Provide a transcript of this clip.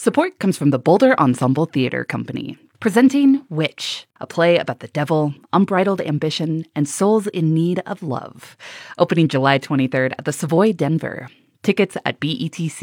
Support comes from the Boulder Ensemble Theater Company, presenting Witch, a play about the devil, unbridled ambition, and souls in need of love. Opening July 23rd at the Savoy Denver. Tickets at BETC.